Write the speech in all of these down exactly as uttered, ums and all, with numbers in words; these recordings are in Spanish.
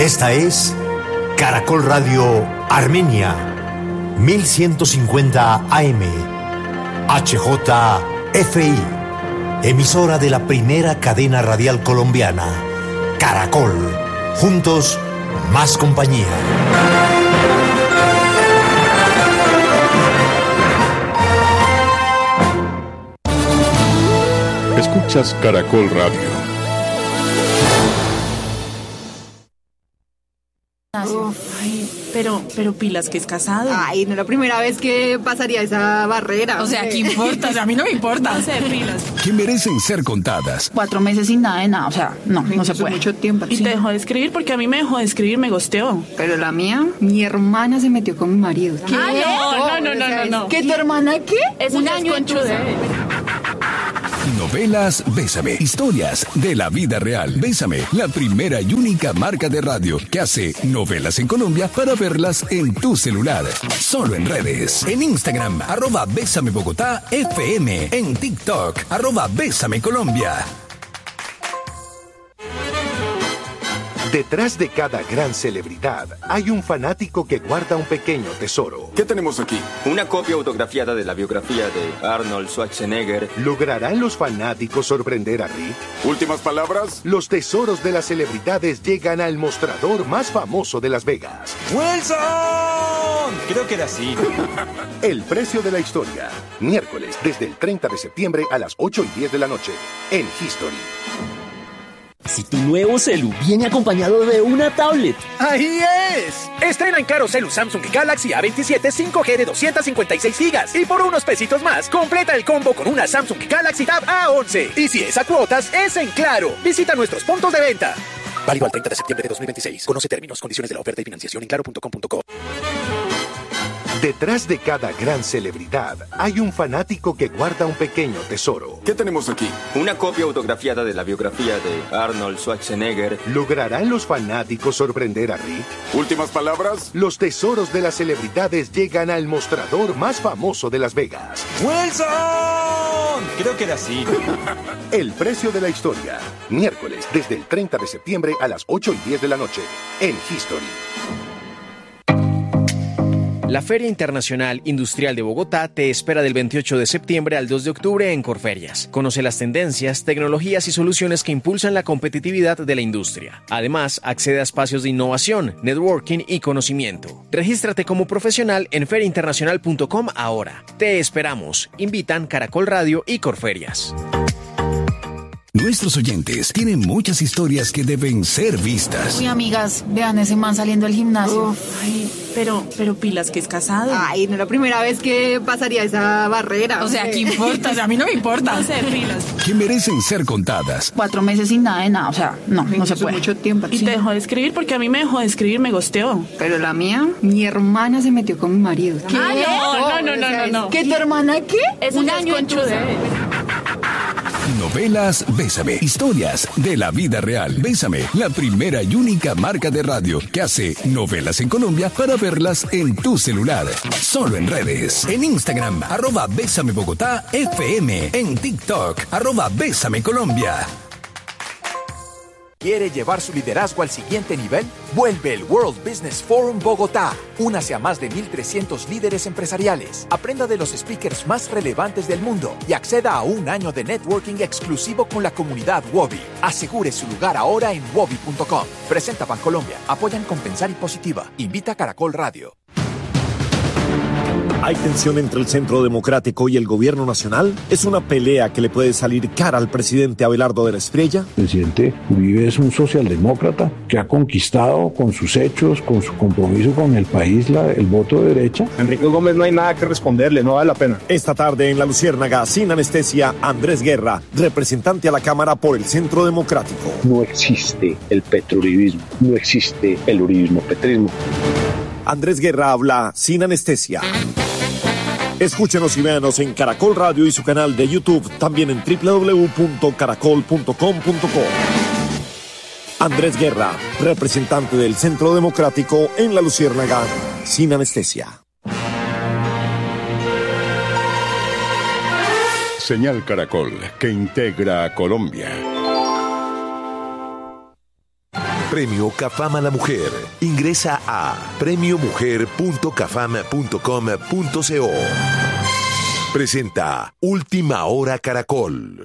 Esta es Caracol Radio Armenia, mil ciento cincuenta A M, H J F I, emisora de la primera cadena radial colombiana, Caracol, juntos, más compañía. Escuchas Caracol Radio. Uf, ay, pero, pero pilas que es casado. Ay, no es la primera vez que pasaría esa barrera. O sea, ¿qué importa? O sea, a mí no me importa hacer pilas. Que merecen ser contadas. Cuatro meses sin nada de nada, o sea, no, no se puede. Mucho tiempo. Y Sí. te dejó de escribir porque a mí me dejó de escribir, me gosteó. Pero la mía, mi hermana se metió con mi marido. ¿Qué? No, no, no, no, no. ¿Qué, tu hermana qué? Eso Un ya es año conchudez. Novelas Bésame. Historias de la vida real. Bésame, la primera y única marca de radio que hace novelas en Colombia para verlas en tu celular. Solo en redes. En Instagram, arroba Bésame Bogotá F M. En TikTok, arroba Bésame Colombia. Detrás de cada gran celebridad hay un fanático que guarda un pequeño tesoro. ¿Qué tenemos aquí? Una copia autografiada de la biografía de Arnold Schwarzenegger. ¿Lograrán los fanáticos sorprender a Rick? ¿Últimas palabras? Los tesoros de las celebridades llegan al mostrador más famoso de Las Vegas. ¡Wilson! Creo que era así. El precio de la historia. Miércoles, desde el treinta de septiembre a las ocho y diez de la noche. En History. Si tu nuevo celu viene acompañado de una tablet. ¡Ahí es! Estrena en Claro Celu Samsung Galaxy A veintisiete cinco G de doscientos cincuenta y seis gigas. Y por unos pesitos más, completa el combo con una Samsung Galaxy Tab A once. Y si es a cuotas, es en Claro. Visita nuestros puntos de venta. Válido al treinta de septiembre de dos mil veintiséis. Conoce términos, condiciones de la oferta y financiación en claro punto com punto co. Detrás de cada gran celebridad hay un fanático que guarda un pequeño tesoro. ¿Qué tenemos aquí? Una copia autografiada de la biografía de Arnold Schwarzenegger. ¿Lograrán los fanáticos sorprender a Rick? ¿Últimas palabras? Los tesoros de las celebridades llegan al mostrador más famoso de Las Vegas. ¡Wilson! Creo que era así. El precio de la historia. Miércoles, desde el treinta de septiembre a las ocho y diez de la noche. En History. La Feria Internacional Industrial de Bogotá te espera del veintiocho de septiembre al dos de octubre en Corferias. Conoce las tendencias, tecnologías y soluciones que impulsan la competitividad de la industria. Además, accede a espacios de innovación, networking y conocimiento. Regístrate como profesional en feria internacional punto com ahora. Te esperamos. Invitan Caracol Radio y Corferias. Nuestros oyentes tienen muchas historias que deben ser vistas. Uy, amigas, vean ese man saliendo del gimnasio. Uf, ay, pero, pero pilas que es casado. Ay, no es la primera vez que pasaría esa barrera. O sea, ¿qué importa? O sea, a mí no me importa hacer pilas. Que merecen ser contadas. Cuatro meses sin nada de nada, o sea, no, no se puede. Mucho tiempo. Y Sí. te dejó de escribir porque a mí me dejó de escribir, me gosteó. Pero la mía, mi hermana se metió con mi marido. ¿Qué? No, no, no, no, no. ¿Qué, tu hermana qué? Eso Un ya es año conchudez. Novelas Bésame. Historias de la vida real. Bésame, la primera y única marca de radio que hace novelas en Colombia para verlas en tu celular. Solo en redes. En Instagram, arroba Bésame Bogotá F M. En TikTok, arroba Bésame Colombia. ¿Quiere llevar su liderazgo al siguiente nivel? Vuelve el World Business Forum Bogotá. Únase a más de mil trescientos líderes empresariales. Aprenda de los speakers más relevantes del mundo y acceda a un año de networking exclusivo con la comunidad Wobi. Asegure su lugar ahora en wobi punto com. Presenta Bancolombia. Apoyan Compensar y Positiva. Invita a Caracol Radio. ¿Hay tensión entre el Centro Democrático y el Gobierno Nacional? ¿Es una pelea que le puede salir cara al presidente Abelardo de la Espriella? El presidente Uribe es un socialdemócrata que ha conquistado con sus hechos, con su compromiso con el país, la, el voto de derecha. Enrique Gómez no hay nada que responderle, no vale la pena. Esta tarde en La Luciérnaga, sin anestesia, Andrés Guerra, representante a la Cámara por el Centro Democrático. No existe el petrouribismo, no existe el uribismo-petrismo. Andrés Guerra habla sin anestesia. Escúchenos y véanos en Caracol Radio y su canal de YouTube, también en doble u doble u doble u punto caracol punto com punto co. Andrés Guerra, representante del Centro Democrático en La Luciérnaga, sin anestesia. Señal Caracol, que integra a Colombia. Premio CAFAM a la Mujer. Ingresa a premio mujer punto cafam punto com punto co. Presenta Última Hora Caracol.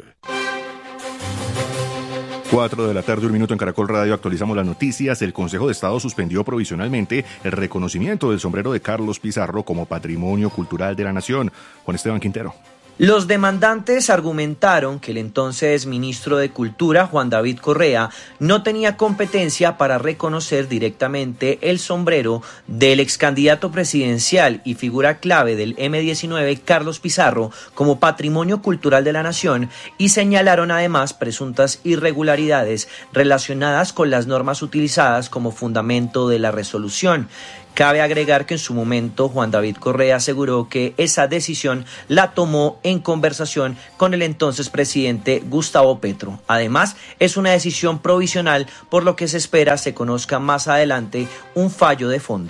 Cuatro de la tarde, un minuto en Caracol Radio, actualizamos las noticias. El Consejo de Estado suspendió provisionalmente el reconocimiento del sombrero de Carlos Pizarro como Patrimonio Cultural de la Nación. Juan Esteban Quintero. Los demandantes argumentaron que el entonces ministro de Cultura, Juan David Correa, no tenía competencia para reconocer directamente el sombrero del ex candidato presidencial y figura clave del eme diecinueve, Carlos Pizarro, como Patrimonio Cultural de la Nación, y señalaron además presuntas irregularidades relacionadas con las normas utilizadas como fundamento de la resolución. Cabe agregar que en su momento Juan David Correa aseguró que esa decisión la tomó en conversación con el entonces presidente Gustavo Petro. Además, es una decisión provisional, por lo que se espera se conozca más adelante un fallo de fondo.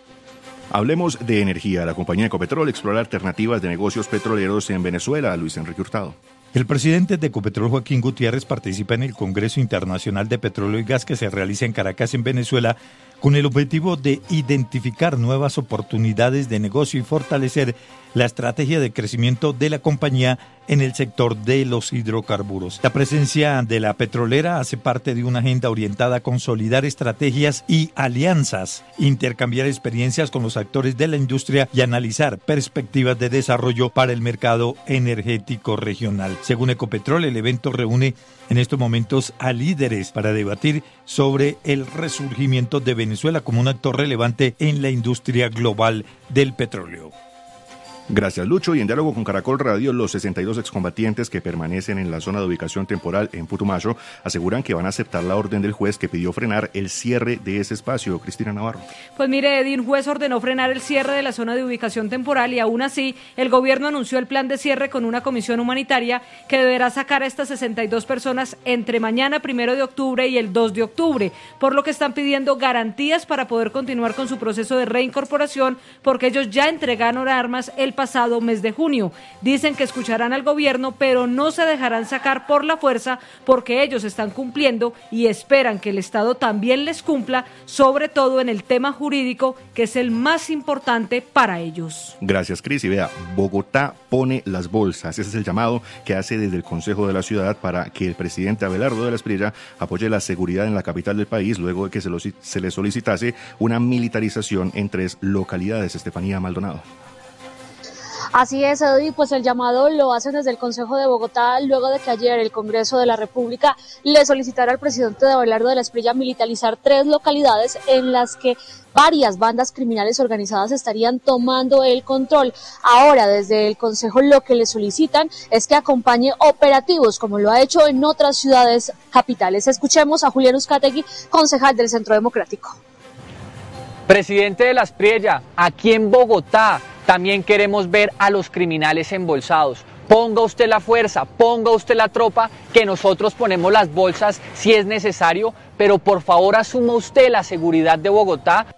Hablemos de energía. La compañía Ecopetrol explora alternativas de negocios petroleros en Venezuela. Luis Enrique Hurtado. El presidente de Ecopetrol, Joaquín Gutiérrez, participa en el Congreso Internacional de Petróleo y Gas que se realiza en Caracas, en Venezuela, con el objetivo de identificar nuevas oportunidades de negocio y fortalecer la estrategia de crecimiento de la compañía en el sector de los hidrocarburos. La presencia de la petrolera hace parte de una agenda orientada a consolidar estrategias y alianzas, intercambiar experiencias con los actores de la industria y analizar perspectivas de desarrollo para el mercado energético regional. Según Ecopetrol, el evento reúne en estos momentos a líderes para debatir sobre el resurgimiento de Venezuela como un actor relevante en la industria global del petróleo. Gracias, Lucho. Y en diálogo con Caracol Radio, los sesenta y dos excombatientes que permanecen en la zona de ubicación temporal en Putumayo aseguran que van a aceptar la orden del juez que pidió frenar el cierre de ese espacio. Cristina Navarro. Pues mire, Eddie, un juez ordenó frenar el cierre de la zona de ubicación temporal y aún así el gobierno anunció el plan de cierre con una comisión humanitaria que deberá sacar a estas sesenta y dos personas entre mañana, primero de octubre, y el dos de octubre, por lo que están pidiendo garantías para poder continuar con su proceso de reincorporación, porque ellos ya entregaron armas el pasado mes de junio. Dicen que escucharán al gobierno, pero no se dejarán sacar por la fuerza porque ellos están cumpliendo y esperan que el Estado también les cumpla, sobre todo en el tema jurídico, que es el más importante para ellos. Gracias, Cris. Y vea, Bogotá pone las bolsas. Ese es el llamado que hace desde el Consejo de la Ciudad para que el presidente Abelardo de la Espriella apoye la seguridad en la capital del país luego de que se, lo, se le solicitase una militarización en tres localidades. Estefanía Maldonado. Así es, Eddie, pues el llamado lo hacen desde el Consejo de Bogotá luego de que ayer el Congreso de la República le solicitara al presidente de Abelardo de la Espriella militarizar tres localidades en las que varias bandas criminales organizadas estarían tomando el control. Ahora, desde el Consejo lo que le solicitan es que acompañe operativos, como lo ha hecho en otras ciudades capitales. Escuchemos a Julián Uzcategui, concejal del Centro Democrático. Presidente de la Espriella, aquí en Bogotá también queremos ver a los criminales embolsados. Ponga usted la fuerza, ponga usted la tropa, que nosotros ponemos las bolsas si es necesario, pero por favor asuma usted la seguridad de Bogotá.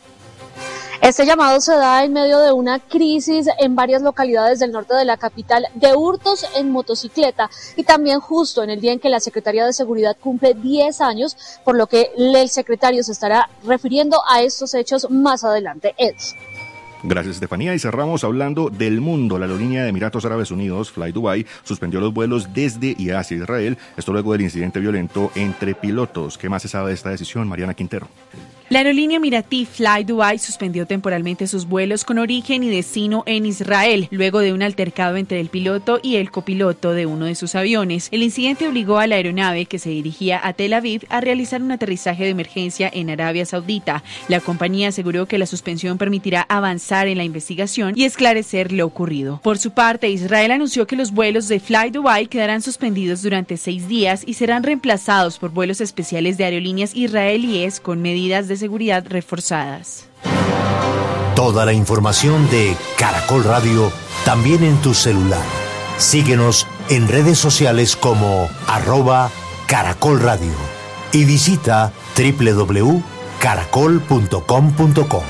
Este llamado se da en medio de una crisis en varias localidades del norte de la capital de hurtos en motocicleta y también justo en el día en que la Secretaría de Seguridad cumple diez años, por lo que el secretario se estará refiriendo a estos hechos más adelante. Ed. Gracias, Estefanía. Y cerramos hablando del mundo. La aerolínea de Emiratos Árabes Unidos, Fly Dubai, suspendió los vuelos desde y hacia Israel. Esto luego del incidente violento entre pilotos. ¿Qué más se sabe de esta decisión, Mariana Quintero? La aerolínea emiratí Fly Dubai suspendió temporalmente sus vuelos con origen y destino en Israel, luego de un altercado entre el piloto y el copiloto de uno de sus aviones. El incidente obligó a la aeronave, que se dirigía a Tel Aviv, a realizar un aterrizaje de emergencia en Arabia Saudita. La compañía aseguró que la suspensión permitirá avanzar en la investigación y esclarecer lo ocurrido. Por su parte, Israel anunció que los vuelos de Fly Dubai quedarán suspendidos durante seis días y serán reemplazados por vuelos especiales de aerolíneas israelíes con medidas de seguridad reforzadas. Toda la información de Caracol Radio también en tu celular. Síguenos en redes sociales como arroba Caracol Radio y visita doble u doble u doble u punto caracol punto com punto co.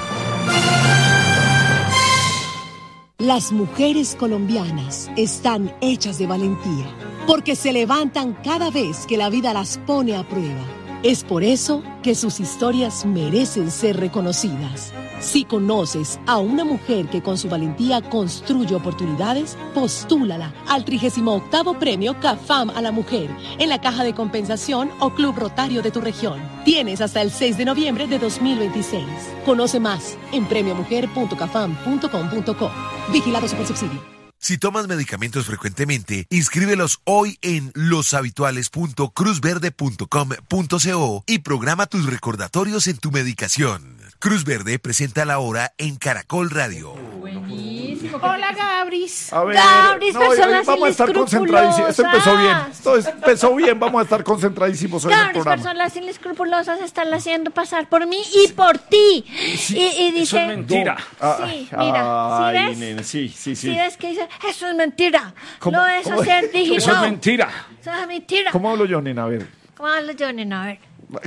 Las mujeres colombianas están hechas de valentía porque se levantan cada vez que la vida las pone a prueba. Es por eso que sus historias merecen ser reconocidas. Si conoces a una mujer que con su valentía construye oportunidades, postúlala al trigésimo octavo Premio CAFAM a la Mujer en la Caja de Compensación o Club Rotario de tu región. Tienes hasta el seis de noviembre de dos mil veintiséis. Conoce más en premio mujer punto cafam punto com punto co. Vigilado Supersubsidio. Si tomas medicamentos frecuentemente, inscríbelos hoy en loshabituales punto cruz verde punto com punto co y programa tus recordatorios en tu medicación. Cruz Verde presenta la hora en Caracol Radio. Buenísimo. Hola, Gabris. A ver, Gabris, no, personas vamos a estar concentradísimos. Esto empezó bien. Esto empezó bien. Vamos a estar concentradísimos hoy en el Gabris, programa. personas inescrupulosas están haciendo pasar por mí y por ti. Sí, y, y dice, eso es mentira. Sí, mira, Ay, ¿sí ves? nene, sí, sí, sí. ¿Sí ves que dice? Eso es mentira. ¿Cómo? No es ¿Cómo? hacer dígito. Eso es mentira. Eso es mentira. ¿Cómo hablo yo, nena? A ver. ¿Cómo hablo yo, nena? A ver.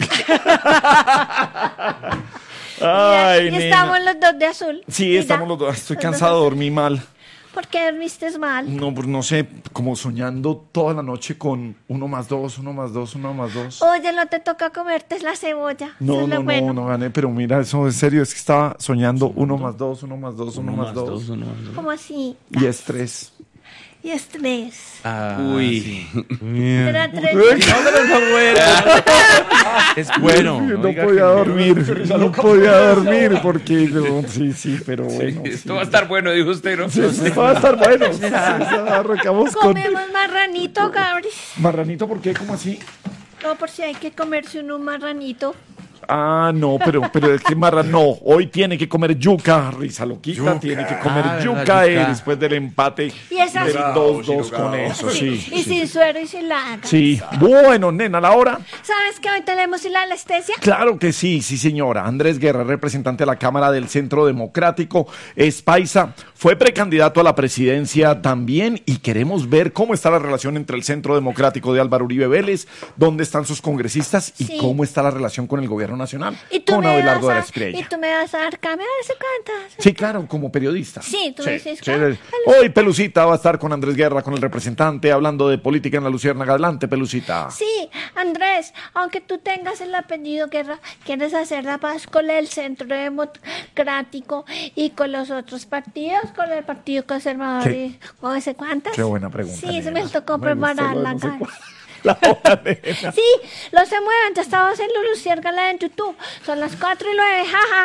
Ay, y nena. estamos los dos de azul. Sí, Mira, estamos los dos. Estoy los cansado, dos. dormí mal. ¿Por qué dormiste mal? No, pues no sé, como soñando toda la noche con uno más dos, uno más dos, uno más dos. Oye, no te toca comerte la cebolla. No, Eso es no, lo bueno. no, no gané, pero mira, eso en serio, es que estaba soñando uno más dos, uno más dos, uno, más dos. ¿Cómo así? Y estrés. Y estrés. Ah, Uy. sí. Pero tres- Uy, no, pero no fuera. Es bueno. No Oiga, podía que- dormir, no podía dormir porque no, sí, sí, pero bueno. Sí, esto va a estar bueno, dijo usted, ¿no? Sí, esto va a estar bueno. Sí, sí, sí, arrancamos con Comemos marranito, Gabris. marranito, ¿por qué? ¿Cómo así? No, por si hay que comerse uno un marranito. Ah, no, pero, pero es que marra, no, hoy tiene que comer yuca, risa loquita, Yuca. tiene que comer Ah, yuca, verdad, eh, yuca. después del empate Y esas- del dos dos Girogao, con eso, Sí, sí. y sí. sin suero y sin laga. Sí, bueno, nena, la hora. ¿Sabes que hoy tenemos la anestesia? Claro que sí, sí señora. Andrés Guerra, representante de la Cámara del Centro Democrático, es paisa, fue precandidato a la presidencia también y queremos ver cómo está la relación entre el Centro Democrático de Álvaro Uribe Vélez, dónde están sus congresistas y Sí. cómo está la relación con el gobierno nacional, Y tú, con me Abelardo de la vas a, y Espriella. tú me vas a dar cambio de su cuenta. Sí, claro, como periodista. Sí, tú dices, sí. claro. Hoy Pelucita va a estar con Andrés Guerra, con el representante, hablando de política en la Luciérnaga. Adelante, Pelucita. Sí, Andrés, aunque tú tengas el apellido Guerra, quieres hacer la paz con el Centro Democrático y con los otros partidos, con el Partido Conservador ¿Qué? y no sé cuántas. Qué buena pregunta, Sí, nena. se me tocó Me gustó preparar lo de la no sé cara. cuál. La hora, nena. Sí, los se muevan, ya estamos en Luciérnaga en YouTube. Son las cuatro y nueve, jaja.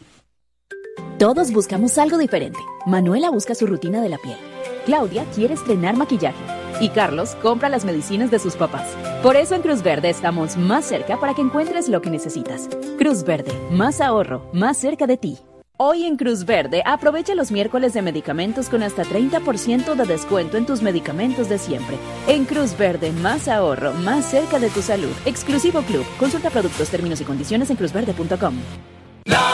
Todos buscamos algo diferente. Manuela busca su rutina de la piel. Claudia quiere estrenar maquillaje. Y Carlos compra las medicinas de sus papás. Por eso en Cruz Verde estamos más cerca para que encuentres lo que necesitas. Cruz Verde, más ahorro, más cerca de ti. Hoy en Cruz Verde, aprovecha los miércoles de medicamentos con hasta treinta por ciento de descuento en tus medicamentos de siempre. En Cruz Verde, más ahorro, más cerca de tu salud. Exclusivo Club. Consulta productos, términos y condiciones en cruz verde punto com.